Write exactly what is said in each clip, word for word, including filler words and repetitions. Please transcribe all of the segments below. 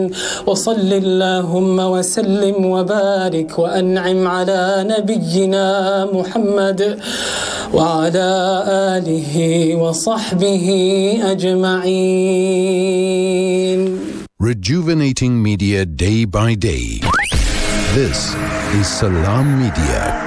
وصل اللهم وسلم وبارك وأنعم على نبينا محمد وعلى آله وصحبه أجمعين. Rejuvenating media day by day. This is Salam Media.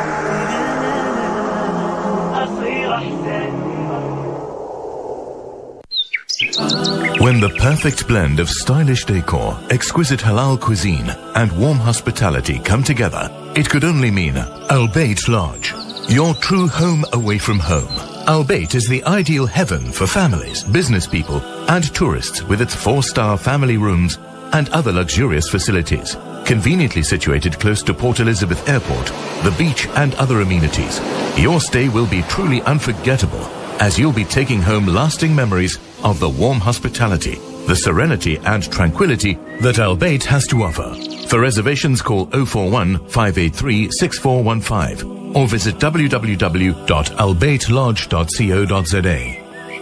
When the perfect blend of stylish decor, exquisite halal cuisine, and warm hospitality come together, it could only mean Al Bayt Lodge, your true home away from home. Al Bayt is the ideal heaven for families, business people, and tourists with its four-star family rooms and other luxurious facilities. Conveniently situated close to Port Elizabeth Airport, the beach, and other amenities, your stay will be truly unforgettable, as you'll be taking home lasting memories of the warm hospitality, the serenity and tranquility that Al Bayt has to offer. For reservations, call oh four one, five eight three, six four one five or visit w w w dot al bayt lodge dot co dot z a.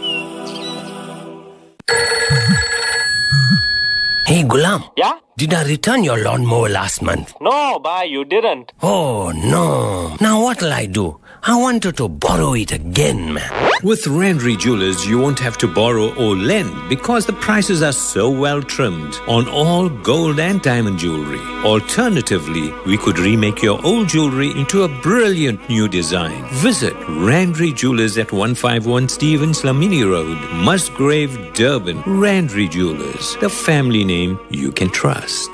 Hey, Gulam. Yeah? Did I return your lawnmower last month? No, bhai, you didn't. Oh, no. Now what'll I do? I wanted to borrow it again, man. With Randry Jewelers, you won't have to borrow or lend because the prices are so well trimmed on all gold and diamond jewelry. Alternatively, we could remake your old jewelry into a brilliant new design. Visit Randry Jewelers at one fifty-one Stevens Lamini Road, Musgrave, Durban. Randry Jewelers, the family name you can trust.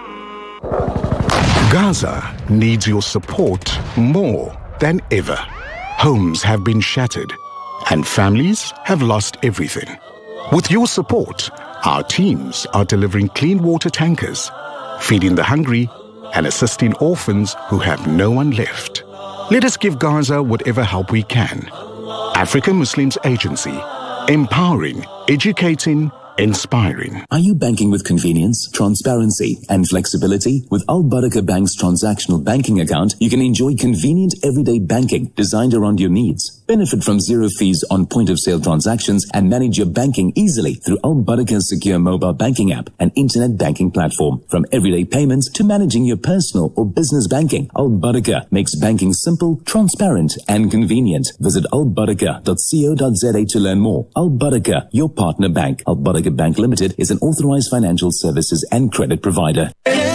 Gaza needs your support more than ever. Homes have been shattered and families have lost everything. With your support, our teams are delivering clean water tankers, feeding the hungry and assisting orphans who have no one left. Let us give Gaza whatever help we can. African Muslims Agency, empowering, educating, inspiring. Are you banking with convenience, transparency, and flexibility? With Al Barakah Bank's transactional banking account, you can enjoy convenient everyday banking designed around your needs. Benefit from zero fees on point-of-sale transactions and manage your banking easily through Al Barakah's secure mobile banking app and internet banking platform. From everyday payments to managing your personal or business banking, Al Barakah makes banking simple, transparent, and convenient. Visit al barakah dot co dot z a to learn more. Al Barakah, your partner bank. Al Barakah Bank Limited is an authorized financial services and credit provider.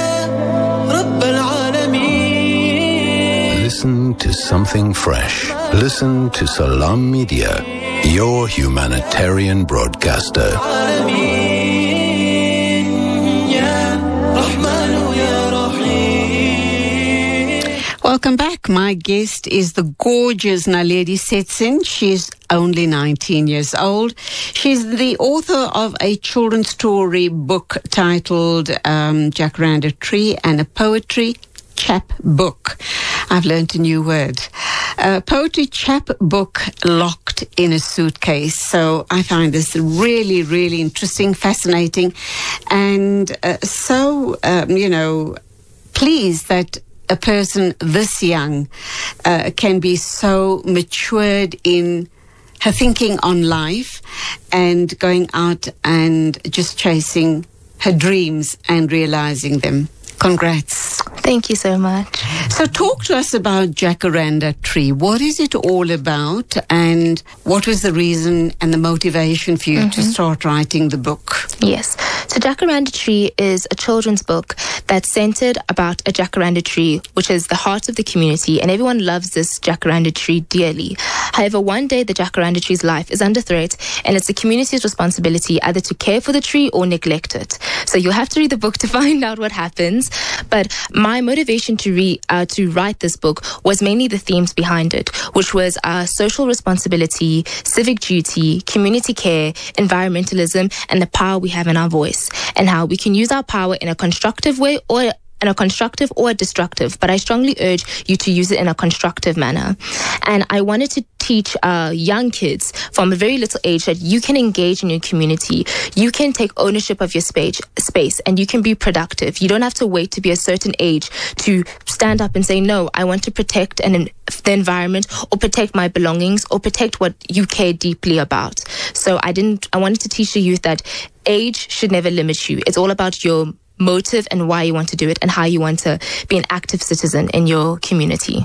Listen to something fresh. Listen to Salam Media, your humanitarian broadcaster. Welcome back. My guest is the gorgeous Naledi Setsin. She's only nineteen years old. She's the author of a children's story book titled um, Jacaranda Tree and a poetry chapbook. I've learned a new word. A poetry chapbook locked in a suitcase. So I find this really, really interesting, fascinating, and uh, so, um, you know, pleased that a person this young uh, can be so matured in her thinking on life and going out and just chasing her dreams and realizing them. Congrats. Thank you so much. So talk to us about Jacaranda Tree. What is it all about, and what was the reason and the motivation for you mm-hmm. to start writing the book? Yes. So Jacaranda Tree is a children's book that's centered about a jacaranda tree, which is the heart of the community, and everyone loves this jacaranda tree dearly. However, one day the jacaranda tree's life is under threat, and it's the community's responsibility either to care for the tree or neglect it. So you'll have to read the book to find out what happens. But my motivation to read, uh, to write this book was mainly the themes behind it, which was uh, social responsibility, civic duty, community care, environmentalism, and the power we have in our voice, and how we can use our power in a constructive way or in a constructive or a destructive, but I strongly urge you to use it in a constructive manner. And I wanted to teach uh, young kids from a very little age that you can engage in your community. You can take ownership of your space, space, and you can be productive. You don't have to wait to be a certain age to stand up and say, no, I want to protect an, the environment or protect my belongings or protect what you care deeply about. So I didn't, I wanted to teach the youth that age should never limit you. It's all about your motive and why you want to do it and how you want to be an active citizen in your community.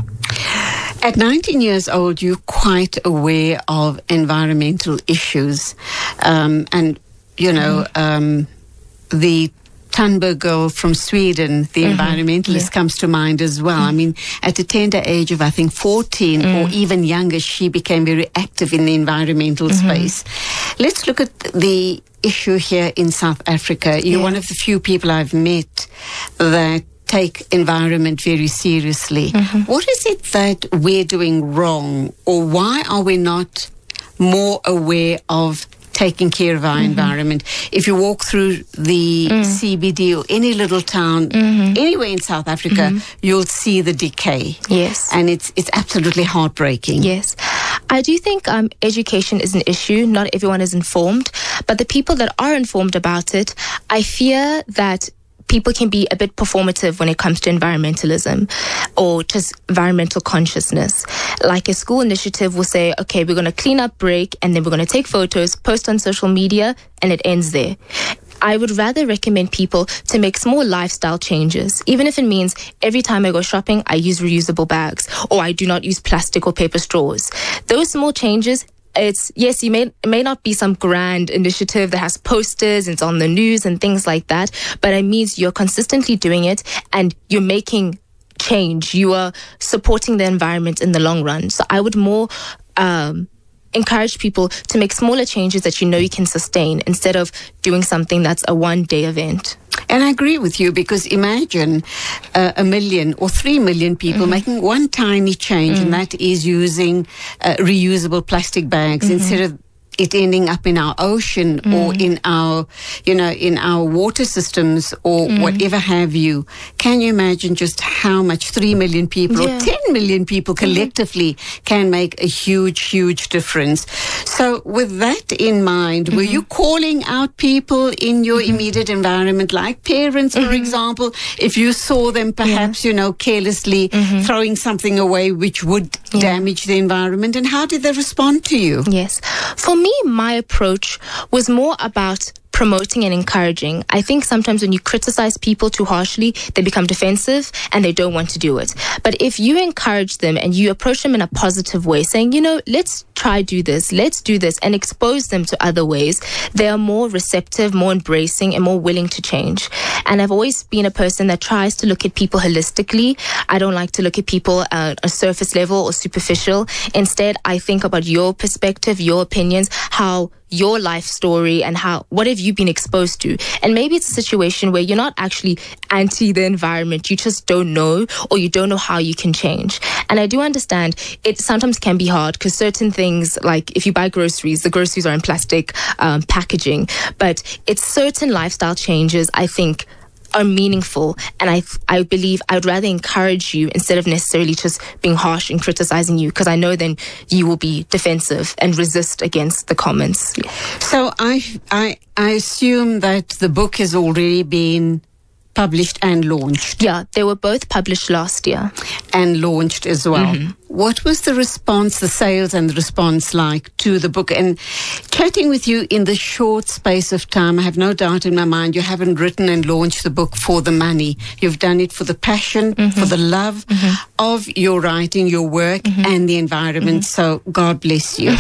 At nineteen years old, you're quite aware of environmental issues. Um, and, you know, mm-hmm. um, the Thunberg girl from Sweden, the mm-hmm. environmentalist, yeah. comes to mind as well. Mm-hmm. I mean, at a tender age of, I think, fourteen mm. or even younger, she became very active in the environmental mm-hmm. space. Let's look at the issue here in South Africa. You're yeah. one of the few people I've met that take environment very seriously. Mm-hmm. What is it that we're doing wrong, or why are we not more aware of taking care of our mm-hmm. environment? If you walk through the mm. C B D or any little town mm-hmm. anywhere in South Africa, mm-hmm. you'll see the decay. Yes. And it's it's absolutely heartbreaking. Yes. I do think um, education is an issue. Not everyone is informed, but the people that are informed about it, I fear that people can be a bit performative when it comes to environmentalism or just environmental consciousness. Like a school initiative will say, okay, we're going to clean up break and then we're going to take photos, post on social media, and it ends there. I would rather recommend people to make small lifestyle changes, even if it means every time I go shopping, I use reusable bags or I do not use plastic or paper straws. Those small changes, it's, yes, you may, it may not be some grand initiative that has posters and it's on the news and things like that, but it means you're consistently doing it and you're making change. You are supporting the environment in the long run. So I would more um, encourage people to make smaller changes that you know you can sustain instead of doing something that's a one-day event. And I agree with you, because imagine uh, a million or three million people mm-hmm. making one tiny change, mm-hmm. and that is using uh, reusable plastic bags mm-hmm. instead of it ending up in our ocean mm. or in our, you know, in our water systems or mm. whatever have you. Can you imagine just how much three million people yeah. or ten million people collectively mm-hmm. can make a huge, huge difference? So with that in mind, mm-hmm. were you calling out people in your mm-hmm. immediate environment, like parents, mm-hmm. for example, if you saw them perhaps, yeah. you know, carelessly mm-hmm. throwing something away which would yeah. damage the environment? And how did they respond to you? Yes. For me, my approach was more about promoting and encouraging. I think sometimes when you criticize people too harshly, they become defensive and they don't want to do it. But if you encourage them and you approach them in a positive way, saying, you know, let's try do this, let's do this, and expose them to other ways, they are more receptive, more embracing, and more willing to change. And I've always been a person that tries to look at people holistically. I don't like to look at people at a surface level or superficial. Instead, I think about your perspective, your opinions, how your life story and how, what have you been exposed to? And maybe it's a situation where you're not actually anti the environment, you just don't know, or you don't know how you can change. And I do understand it sometimes can be hard, because certain things, like if you buy groceries, the groceries are in plastic um, packaging, but it's certain lifestyle changes, I think, are meaningful, and I I believe I would rather encourage you instead of necessarily just being harsh and criticizing you, because I know then you will be defensive and resist against the comments. So I I I assume that the book has already been published and launched. Yeah, they were both published last year. And launched as well. Mm-hmm. What was the response, the sales and the response like to the book? And chatting with you in the short space of time, I have no doubt in my mind you haven't written and launched the book for the money. You've done it for the passion, mm-hmm. for the love mm-hmm. of your writing, your work, mm-hmm. and the environment. Mm-hmm. So God bless you.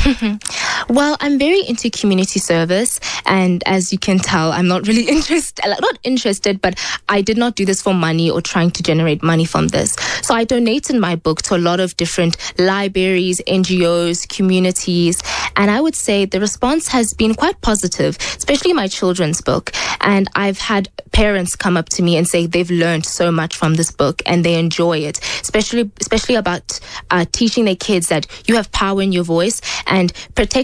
Well, I'm very into community service, and as you can tell, I'm not really interested, not interested, but I did not do this for money or trying to generate money from this. So I donated my book to a lot of different libraries, N G Os, communities, and I would say the response has been quite positive, especially my children's book. And I've had parents come up to me and say they've learned so much from this book and they enjoy it, especially especially about uh, teaching their kids that you have power in your voice, and protecting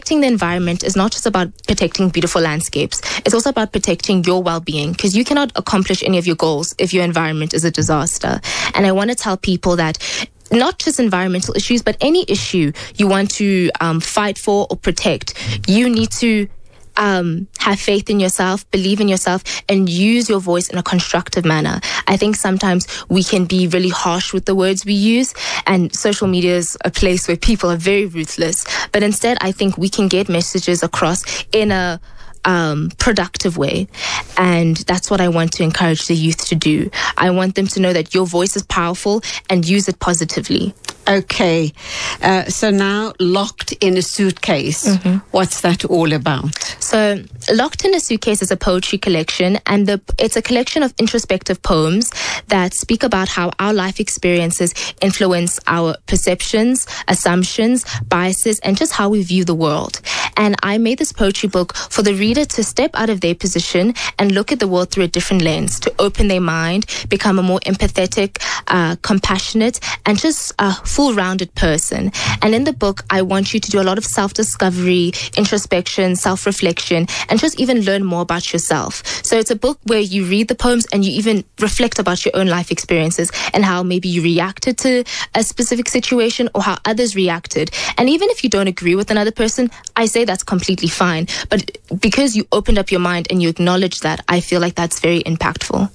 protecting the environment is not just about protecting beautiful landscapes. It's also about protecting your well-being, because you cannot accomplish any of your goals if your environment is a disaster. And I want to tell people that not just environmental issues, but any issue you want to um, fight for or protect, you need to Um, have faith in yourself, believe in yourself, and use your voice in a constructive manner. I think sometimes we can be really harsh with the words we use, and social media is a place where people are very ruthless. But instead, I think we can get messages across in a Um, productive way, and that's what I want to encourage the youth to do. I want them to know that your voice is powerful and use it positively. Okay, uh, so now Locked in a Suitcase. Mm-hmm. What's that all about? So Locked in a Suitcase is a poetry collection, and the, it's a collection of introspective poems that speak about how our life experiences influence our perceptions, assumptions, biases, and just how we view the world. And I made this poetry book for the reader to step out of their position and look at the world through a different lens, to open their mind, become a more empathetic, uh, compassionate, and just a full-rounded person. And in the book, I want you to do a lot of self-discovery, introspection, self-reflection, and just even learn more about yourself. So it's a book where you read the poems and you even reflect about your own life experiences and how maybe you reacted to a specific situation or how others reacted. And even if you don't agree with another person, I say that's completely fine. But because you opened up your mind and you acknowledge that, I feel like that's very impactful.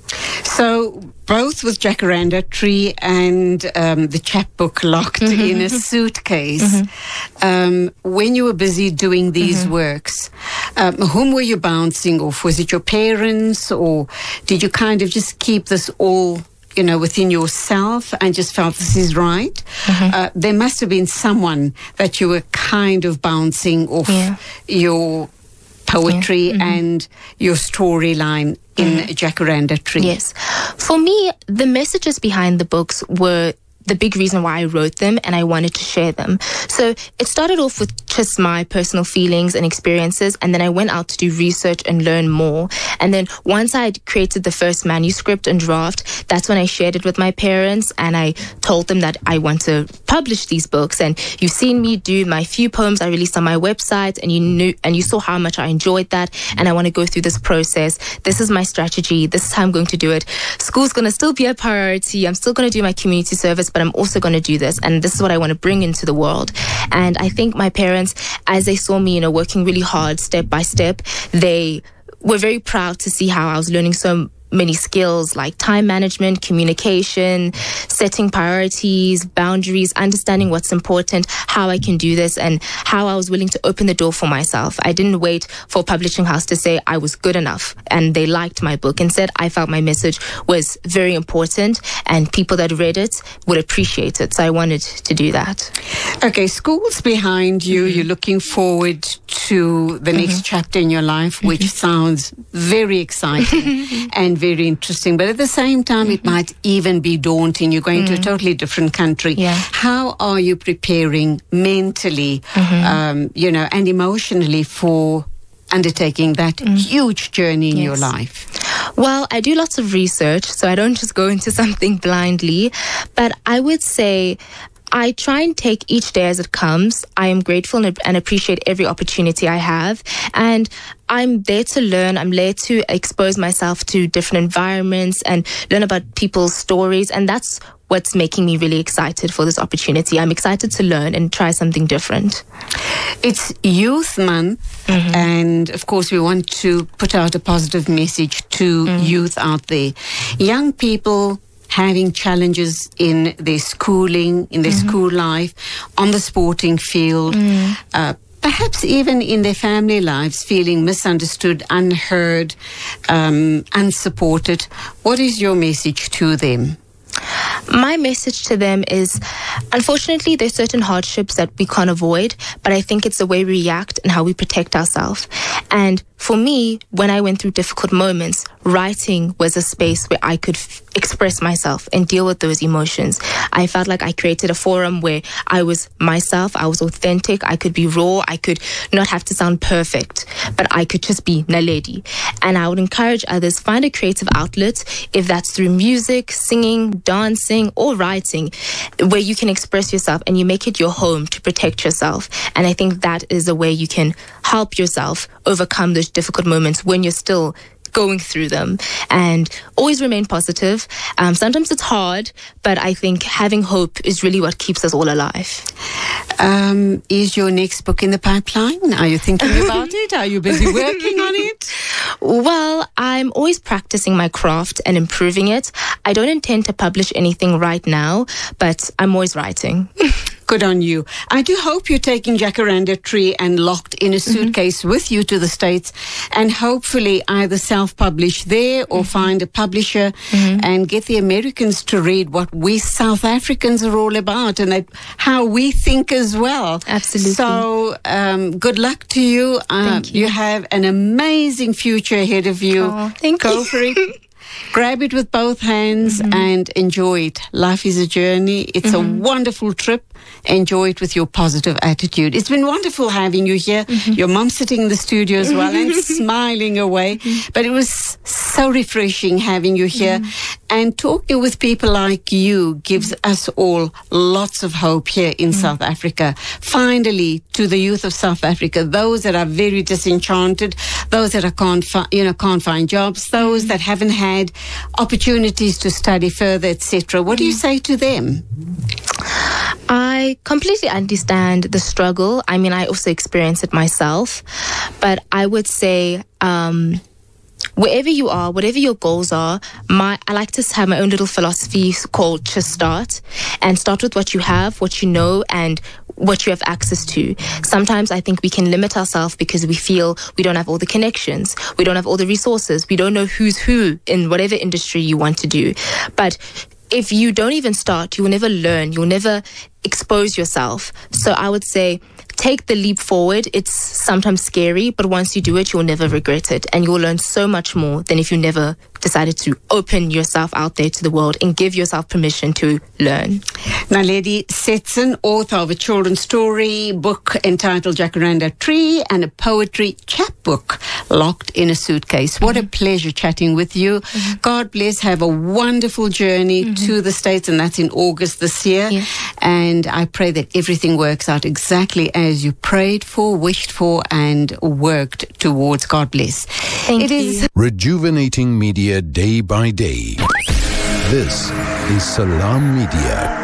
So both with Jacaranda Tree and um, the chapbook Locked mm-hmm. in a Suitcase, mm-hmm. um, when you were busy doing these mm-hmm. works, um, whom were you bouncing off? Was it your parents, or did you kind of just keep this all, you know, within yourself and just felt this is right? Mm-hmm. Uh, there must have been someone that you were kind of bouncing off yeah. your poetry yeah. mm-hmm. and your storyline in mm-hmm. Jacaranda Tree. Yes. For me, the messages behind the books were the big reason why I wrote them, and I wanted to share them. So it started off with just my personal feelings and experiences, and then I went out to do research and learn more. And then once I had created the first manuscript and draft, that's when I shared it with my parents, and I told them that I want to publish these books. And you've seen me do my few poems I released on my website, and you knew and you saw how much I enjoyed that, and I want to go through this process. This is my strategy. This is how I'm going to do it. School's going to still be a priority. I'm still going to do my community service, but I'm also going to do this, and this is what I want to bring into the world. And I think my parents, as they saw me, you know, working really hard step by step, they were very proud to see how I was learning so many skills like time management, communication, setting priorities, boundaries, understanding what's important, how I can do this, and how I was willing to open the door for myself. I didn't wait for a publishing house to say I was good enough and they liked my book. Instead, I felt my message was very important and people that read it would appreciate it. So I wanted to do that. Okay, school's behind you. Mm-hmm. You're looking forward to the next mm-hmm. chapter in your life, which mm-hmm. sounds very exciting and very interesting, but at the same time, mm-hmm. it might even be daunting. You're going mm-hmm. to a totally different country. Yeah. How are you preparing mentally, mm-hmm. um, you know, and emotionally for undertaking that mm-hmm. huge journey in yes. your life? Well, I do lots of research, so I don't just go into something blindly, but I would say I try and take each day as it comes. I am grateful and, and appreciate every opportunity I have. And I'm there to learn. I'm there to expose myself to different environments and learn about people's stories. And that's what's making me really excited for this opportunity. I'm excited to learn and try something different. It's Youth Month, mm-hmm. and of course we want to put out a positive message to mm-hmm. youth out there. Young people having challenges in their schooling, in their mm-hmm. school life, on the sporting field, mm. uh, perhaps even in their family lives, feeling misunderstood, unheard, um, unsupported. What is your message to them? My message to them is, unfortunately, there's certain hardships that we can't avoid, but I think it's the way we react and how we protect ourselves. And for me, when I went through difficult moments, writing was a space where I could f- express myself and deal with those emotions. I felt like I created a forum where I was myself, I was authentic, I could be raw, I could not have to sound perfect, but I could just be Naledi. And I would encourage others, find a creative outlet, if that's through music, singing, dancing, dancing or writing, where you can express yourself and you make it your home to protect yourself. And I think that is a way you can help yourself overcome those difficult moments when you're still going through them, and always remain positive. Um, sometimes it's hard, but I think having hope is really what keeps us all alive. Um, is your next book in the pipeline? Are you thinking about it? Are you busy working on it? Well, I'm always practicing my craft and improving it. I don't intend to publish anything right now, but I'm always writing. Good on you. I do hope you're taking Jacaranda Tree and Locked in a Suitcase mm-hmm. with you to the States, and hopefully either self-publish there or mm-hmm. find a publisher mm-hmm. and get the Americans to read what we South Africans are all about and that, how we think as well. Absolutely. So um, good luck to you. Uh, thank you. You have an amazing future ahead of you. Oh, thank Go you. for it. Grab it with both hands mm-hmm. and enjoy it. Life is a journey. It's mm-hmm. a wonderful trip. Enjoy it with your positive attitude. It's been wonderful having you here. Mm-hmm. Your mum sitting in the studio as well and smiling away. Mm-hmm. But it was so refreshing having you here. Mm-hmm. And talking with people like you gives mm-hmm. us all lots of hope here in mm-hmm. South Africa. Finally, to the youth of South Africa, those that are very disenchanted, those that are can't, fi- you know, can't find jobs, those mm-hmm. that haven't had opportunities to study further, et cetera. What do you say to them? I completely understand the struggle. I mean, I also experience it myself. But I would say, um, wherever you are, whatever your goals are, my I like to have my own little philosophy called just start. And start with what you have, what you know, and what you have access to. Sometimes I think we can limit ourselves because we feel we don't have all the connections, we don't have all the resources, we don't know who's who in whatever industry you want to do. But if you don't even start, you will never learn, you'll never expose yourself. So I would say take the leap forward. It's sometimes scary, but once you do it, you'll never regret it. And you'll learn so much more than if you never decided to open yourself out there to the world and give yourself permission to learn. Naledi Setson, author of a children's story book entitled Jacaranda Tree and a poetry chapbook, Locked in a Suitcase. What mm-hmm. a pleasure chatting with you. Mm-hmm. God bless. Have a wonderful journey mm-hmm. to the States, and that's in August this year. Yeah. And I pray that everything works out exactly as you prayed for, wished for, and worked towards. God bless. Thank it you. Is Rejuvenating media day by day. This is Salam Media.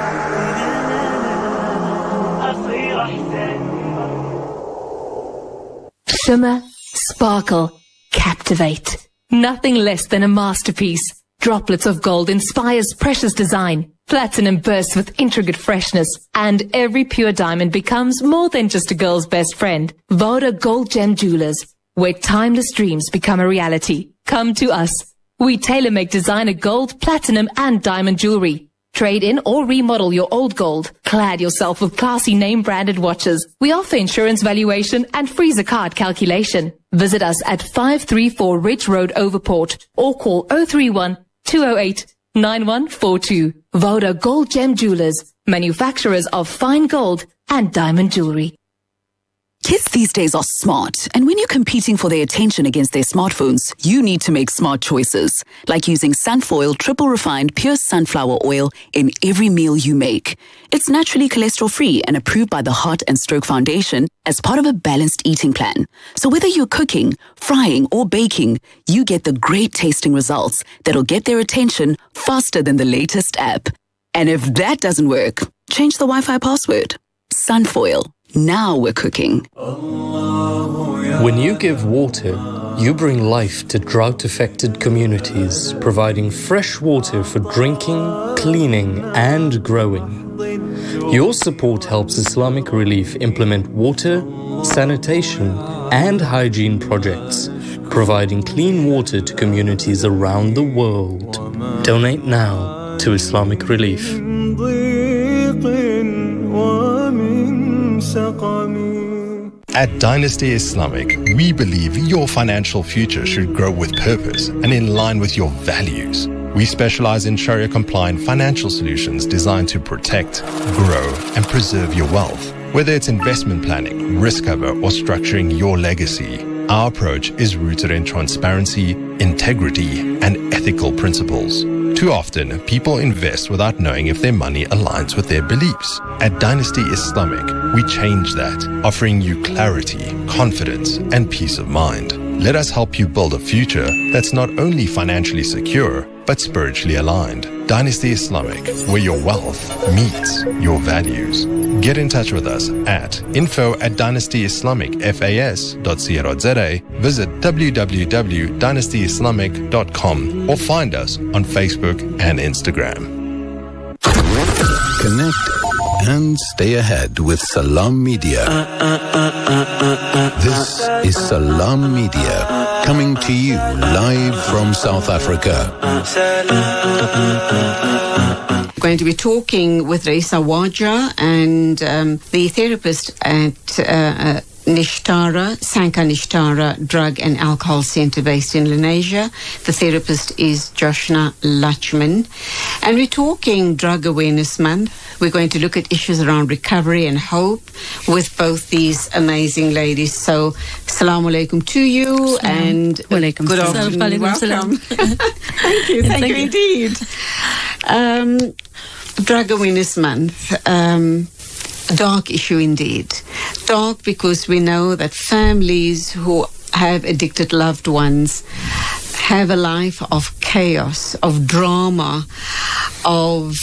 Shimmer, sparkle, captivate. Nothing less than a masterpiece. Droplets of gold inspires precious design. Platinum bursts with intricate freshness. And every pure diamond becomes more than just a girl's best friend. Voda Gold Gem Jewelers, where timeless dreams become a reality. Come to us. We tailor-make designer gold, platinum, and diamond jewelry. Trade in or remodel your old gold. Clad yourself with classy name-branded watches. We offer insurance valuation and freezer card calculation. Visit us at five three four Ridge Road, Overport, or call oh three one, two oh eight, nine one four two. Voda Gold Gem Jewelers, manufacturers of fine gold and diamond jewelry. Kids these days are smart, and when you're competing for their attention against their smartphones, you need to make smart choices, like using Sunfoil Triple Refined Pure Sunflower Oil in every meal you make. It's naturally cholesterol-free and approved by the Heart and Stroke Foundation as part of a balanced eating plan. So whether you're cooking, frying, or baking, you get the great tasting results that'll get their attention faster than the latest app. And if that doesn't work, change the Wi-Fi password. Sunfoil. Now we're cooking. When you give water, you bring life to drought-affected communities, providing fresh water for drinking, cleaning, and growing. Your support helps Islamic Relief implement water, sanitation, and hygiene projects, providing clean water to communities around the world. Donate now to Islamic Relief. At Dynasty Islamic, we believe your financial future should grow with purpose and in line with your values. We specialize in Sharia-compliant financial solutions designed to protect, grow, and preserve your wealth. Whether it's investment planning, risk cover, or structuring your legacy, our approach is rooted in transparency, integrity, and ethical principles. Too often, people invest without knowing if their money aligns with their beliefs. At Dynasty Islamic, we change that, offering you clarity, confidence, and peace of mind. Let us help you build a future that's not only financially secure, but spiritually aligned. Dynasty Islamic, where your wealth meets your values. Get in touch with us at info at dynasty islamic fas dot co dot za, visit w w w dot dynasty islamic dot com, or find us on Facebook and Instagram. Connect and stay ahead with Salam Media. This is Salam Media, coming to you live from South Africa. We're going to be talking with Raisa Waja and um, the therapist at uh, Nishtara, Sanka Nishtara Drug and Alcohol Center based in Lenasia. The therapist is Joshna Lachman. And we're talking Drug Awareness Month. We're going to look at issues around recovery and hope with both these amazing ladies. So, Assalamu alaikum to you and Walaikum good salam. afternoon. Welcome. Thank you. Thank, Thank you indeed. Um, Drug Awareness Month. Um, dark issue indeed. Dark because we know that families who have addicted loved ones have a life of chaos, of drama, of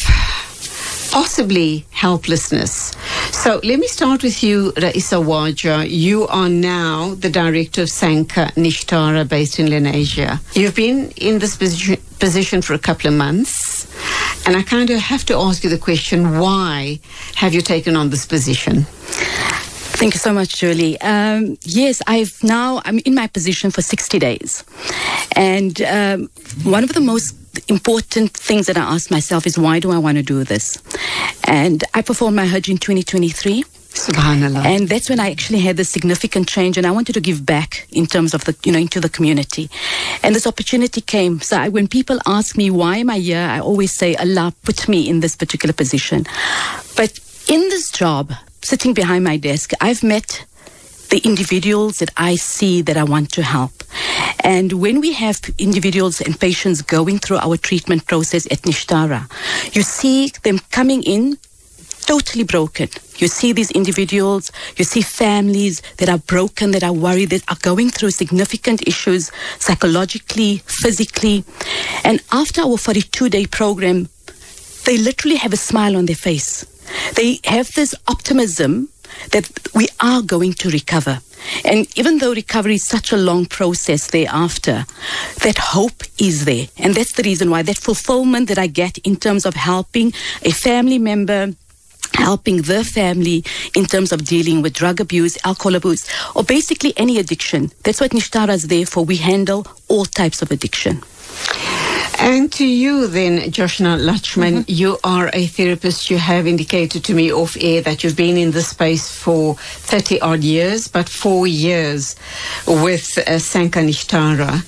possibly helplessness. So let me start with you, Raisa Waja. You are now the director of Sanka Nishtara based in Lenasia. You've been in this position, position for a couple of months, and I kind of have to ask you the question, why have you taken on this position? Thank you so much, Julie. Um, yes, I've now, I'm in my position for sixty days. And um, one of the most important things that I ask myself is, why do I want to do this? And I performed my Hajj in twenty twenty-three. Subhanallah. And that's when I actually had this significant change, and I wanted to give back in terms of the, you know, into the community. And this opportunity came. So I, when people ask me, why am I here? I always say, Allah put me in this particular position. But in this job, sitting behind my desk, I've met the individuals that I see that I want to help. And when we have individuals and patients going through our treatment process at Nishtara, you see them coming in totally broken. You see these individuals, you see families that are broken, that are worried, that are going through significant issues psychologically, physically. And after our forty-two day program, they literally have a smile on their face. They have this optimism that we are going to recover. And even though recovery is such a long process thereafter, that hope is there. And that's the reason why, that fulfillment that I get in terms of helping a family member, helping their family in terms of dealing with drug abuse, alcohol abuse, or basically any addiction. That's what Nishtara is there for. We handle all types of addiction. And to you then, Joshna Lachman, mm-hmm. you are a therapist. You have indicated to me off air that you've been in this space for thirty odd years, but four years with uh, Sanka Nishtara.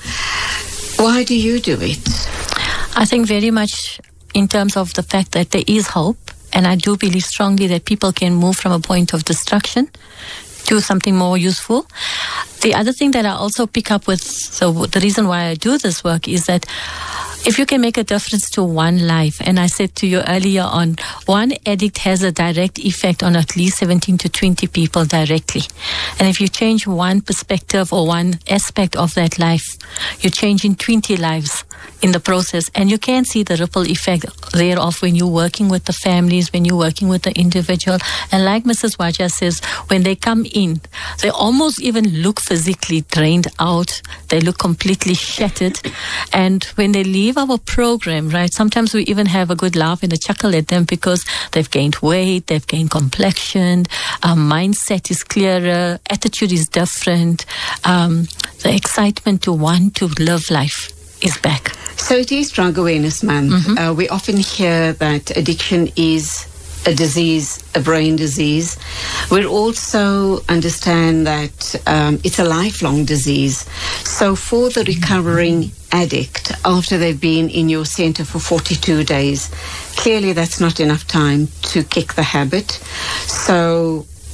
Why do you do it? I think very much in terms of the fact that there is hope, and I do believe strongly that people can move from a point of destruction to something more useful. The other thing that I also pick up with, so the reason why I do this work is that if you can make a difference to one life, and I said to you earlier on, one addict has a direct effect on at least seventeen to twenty people directly. And if you change one perspective or one aspect of that life, you're changing twenty lives in the process. And you can see the ripple effect thereof when you're working with the families, when you're working with the individual. And like Missus Waja says, when they come in, they almost even look physically drained out. They look completely shattered. And when they leave our program, right, sometimes we even have a good laugh and a chuckle at them because they've gained weight, they've gained complexion, um, mindset is clearer, attitude is different, um, the excitement to want to live life is back. So it is Drug Awareness Month. Mm-hmm. Uh, we often hear that addiction is a disease, a brain disease. We also understand that um, it's a lifelong disease. So for the recovering addict, after they've been in your center for forty-two days, clearly that's not enough time to kick the habit. So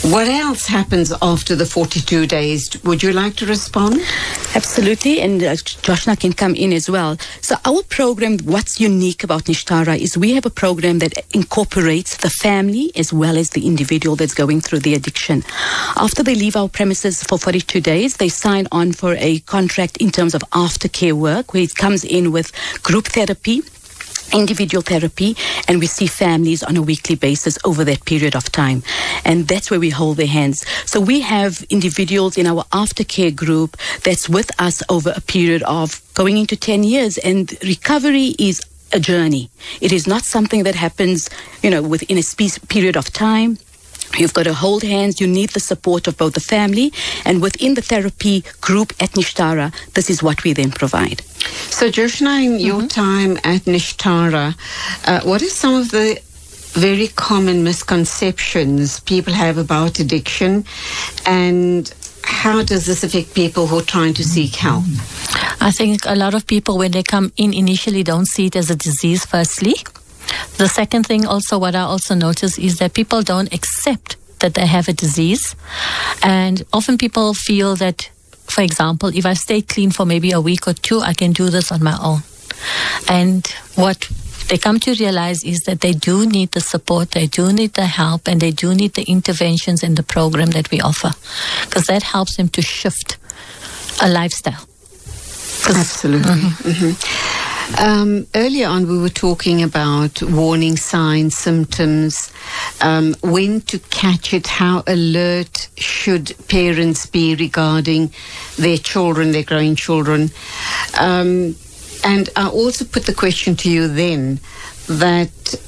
What else happens after the forty-two days? Would you like to respond? Absolutely, and uh, Joshna can come in as well. So our program, what's unique about Nishtara is we have a program that incorporates the family as well as the individual that's going through the addiction. After they leave our premises for forty-two days, they sign on for a contract in terms of aftercare work, where it comes in with group therapy, individual therapy, and we see families on a weekly basis over that period of time. And that's where we hold their hands. So we have individuals in our aftercare group that's with us over a period of going into ten years, and recovery is a journey. It is not something that happens, you know, within a spe- period of time. You've got to hold hands. You need the support of both the family, and within the therapy group at Nishtara, this is what we then provide. So, Joshna, in your mm-hmm. time at Nishtara, uh, what are some of the very common misconceptions people have about addiction, and how does this affect people who are trying to seek help? I think a lot of people, when they come in initially, don't see it as a disease, firstly. The second thing also, what I also notice is that people don't accept that they have a disease. And often people feel that, for example, if I stay clean for maybe a week or two, I can do this on my own. And what they come to realize is that they do need the support, they do need the help, and they do need the interventions in the program that we offer, because that helps them to shift a lifestyle. Absolutely. Mm-hmm. Mm-hmm. Um, earlier on, we were talking about warning signs, symptoms, um, when to catch it, how alert should parents be regarding their children, their growing children. Um, and I also put the question to you then that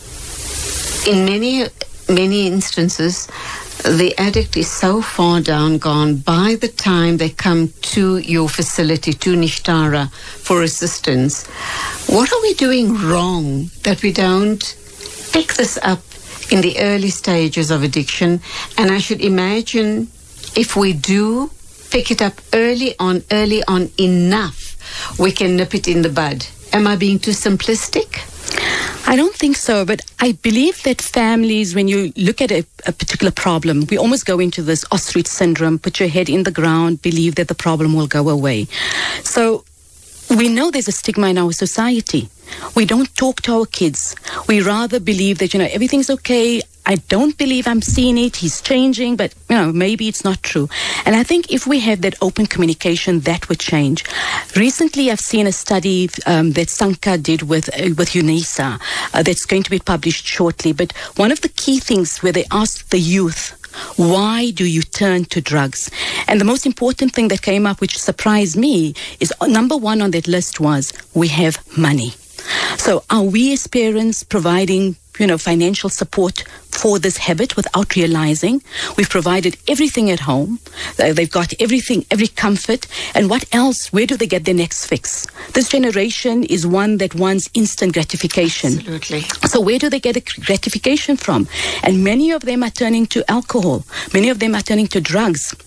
in many, many instances, the addict is so far down gone by the time they come to your facility, to Nishtara, for assistance. What are we doing wrong that we don't pick this up in the early stages of addiction? And I should imagine if we do pick it up early on, early on enough, we can nip it in the bud. Am I being too simplistic? I don't think so, but I believe that families, when you look at a, a particular problem, we almost go into this ostrich syndrome, put your head in the ground, believe that the problem will go away. So we know there's a stigma in our society. We don't talk to our kids. We rather believe that, you know, everything's okay. I don't believe I'm seeing it. He's changing, but, you know, maybe it's not true. And I think if we have that open communication, that would change. Recently, I've seen a study um, that Sanka did with uh, with UNISA uh, that's going to be published shortly. But one of the key things where they asked the youth, why do you turn to drugs? And the most important thing that came up, which surprised me, is uh, number one on that list was, we have money. So are we as parents providing, you know, financial support for this habit without realizing? We've provided everything at home. They've got everything, every comfort. And what else? Where do they get their next fix? This generation is one that wants instant gratification. Absolutely. So where do they get a gratification from? And many of them are turning to alcohol. Many of them are turning to drugs.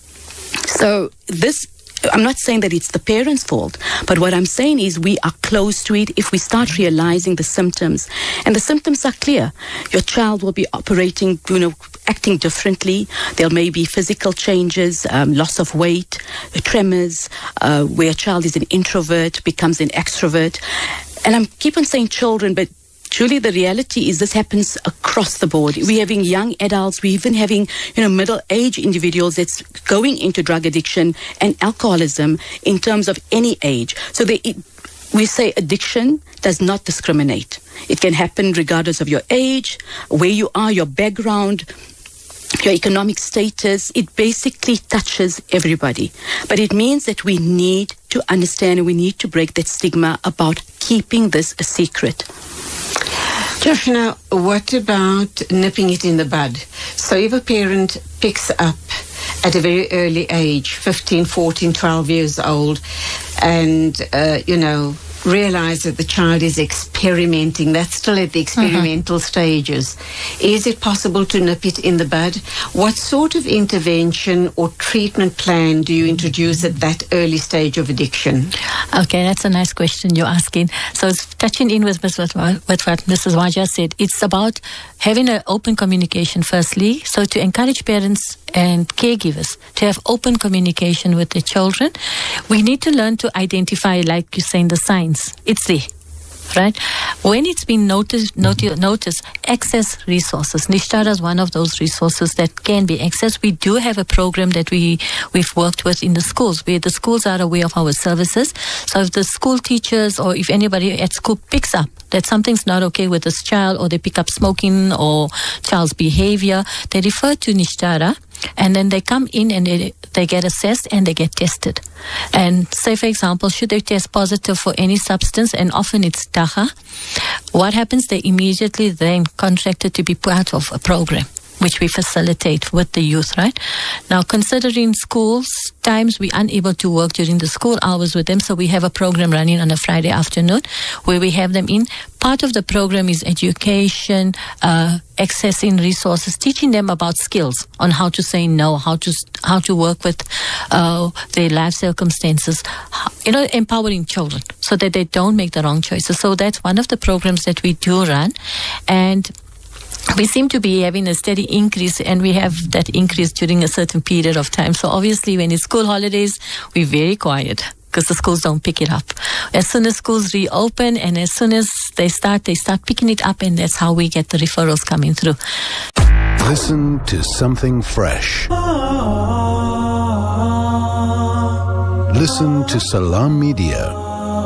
So this, I'm not saying that it's the parents' fault, but what I'm saying is we are close to it if we start realizing the symptoms. And the symptoms are clear. Your child will be operating, you know, acting differently. There may be physical changes, um, loss of weight, tremors, uh, where a child is an introvert, becomes an extrovert. And I keep on saying children, but truly, the reality is this happens across the board. We're having young adults, we're even having, you know, middle-aged individuals that's going into drug addiction and alcoholism in terms of any age. So they, it, we say addiction does not discriminate. It can happen regardless of your age, where you are, your background, your economic status. It basically touches everybody. But it means that we need to understand and we need to break that stigma about keeping this a secret. Joshna, what about nipping it in the bud? So if a parent picks up at a very early age, fifteen, fourteen, twelve years old, and, uh, you know, realize that the child is experimenting, that's still at the experimental mm-hmm. stages, is it possible to nip it in the bud? What sort of intervention or treatment plan do you introduce at that early stage of addiction? Okay, that's a nice question you're asking. So it's touching in with, with, with what Missus Waja said. It's about having an open communication firstly, so to encourage parents and caregivers to have open communication with their children. We need to learn to identify, like you say, in the signs. It's there. Right? When it's been noticed, noti- noticed, access resources. Nishtara is one of those resources that can be accessed. We do have a program that we, we've worked with in the schools, where the schools are aware of our services. So if the school teachers or if anybody at school picks up that something's not okay with this child, or they pick up smoking or child's behavior, they refer to Nishtara. And then they come in and they, they get assessed and they get tested. And say, for example, should they test positive for any substance, and often it's Dacha, what happens? They immediately then contracted to be part of a program which we facilitate with the youth, right? Now, considering schools, times we're unable to work during the school hours with them, so we have a program running on a Friday afternoon where we have them in. Part of the program is education, uh, accessing resources, teaching them about skills on how to say no, how to how to work with uh, their life circumstances, you know, empowering children so that they don't make the wrong choices. So that's one of the programs that we do run, and we seem to be having a steady increase, and we have that increase during a certain period of time. So obviously when it's school holidays, we're very quiet because the schools don't pick it up. As soon as schools reopen and as soon as they start, they start picking it up, and that's how we get the referrals coming through. Listen to something fresh. Listen to Salam Media.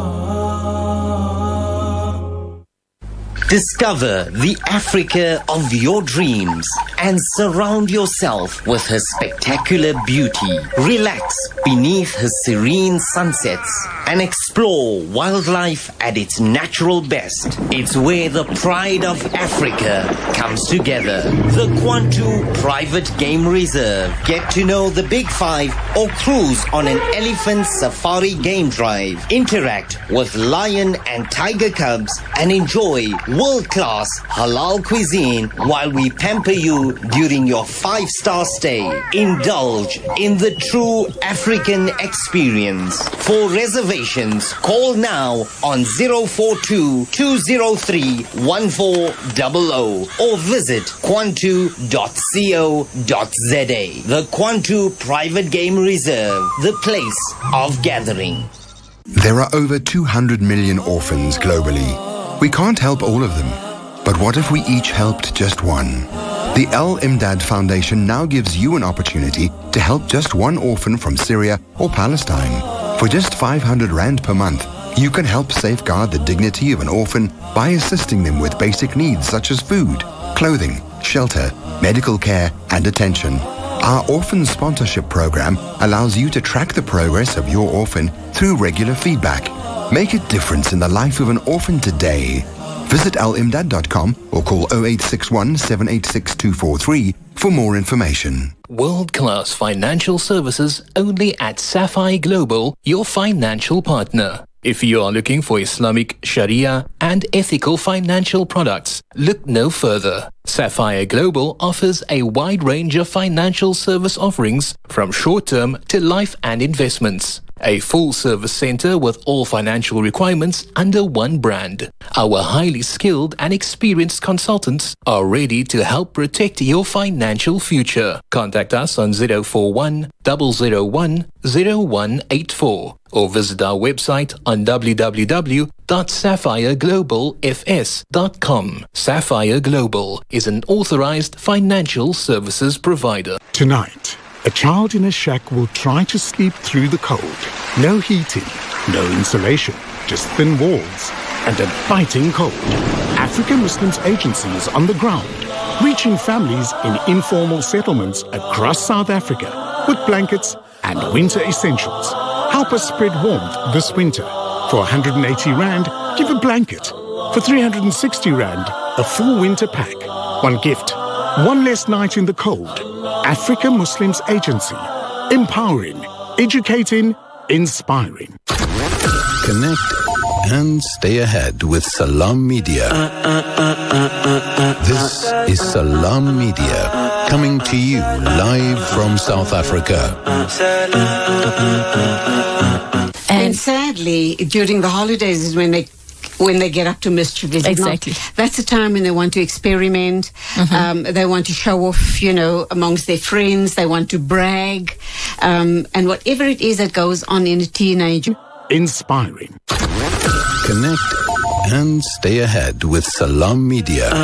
Discover the Africa of your dreams and surround yourself with her spectacular beauty. Relax beneath her serene sunsets and explore wildlife at its natural best. It's where the pride of Africa comes together. The Kwantu Private Game Reserve. Get to know the Big Five or cruise on an elephant safari game drive. Interact with lion and tiger cubs and enjoy world-class halal cuisine while we pamper you during your five-star stay. Indulge in the true African experience. For reservations, call now on zero four two, two zero three, one four zero zero or visit kwantu dot co dot za. The Kwantu Private Game Reserve, the place of gathering. There are over two hundred million orphans globally. We can't help all of them, but what if we each helped just one? The Al Imdad Foundation now gives you an opportunity to help just one orphan from Syria or Palestine. For just five hundred rand per month, you can help safeguard the dignity of an orphan by assisting them with basic needs such as food, clothing, shelter, medical care, and attention. Our orphan sponsorship program allows you to track the progress of your orphan through regular feedback. Make a difference in the life of an orphan today. Visit al imdad dot com or call zero eight six one, seven eight six, two four three for more information. World-class financial services only at Sapphire Global, your financial partner. If you are looking for Islamic, Sharia and ethical financial products, look no further. Sapphire Global offers a wide range of financial service offerings from short-term to life and investments. A full-service center with all financial requirements under one brand. Our highly skilled and experienced consultants are ready to help protect your financial future. Contact us on zero four one, zero zero one, zero one eight four or visit our website on w w w dot sapphire global f s dot com. Sapphire Global is an authorized financial services provider. Tonight, a child in a shack will try to sleep through the cold. No heating, no insulation, just thin walls and a biting cold. African Muslims Agency is on the ground, reaching families in informal settlements across South Africa with blankets and winter essentials. Help us spread warmth this winter. For one hundred eighty rand, give a blanket. For three hundred sixty rand, a full winter pack. One gift, one less night in the cold. Africa Muslims Agency. Empowering, educating, inspiring. Connect and stay ahead with Salam Media. This is Salam Media, coming to you live from South Africa. And sadly, during the holidays is when they when they get up to mischief. Is Exactly. It not? That's a time when they want to experiment. Mm-hmm. Um, they want to show off, you know, amongst their friends. They want to brag. Um, and whatever it is that goes on in a teenager. Inspiring. Connect and stay ahead with Salam Media.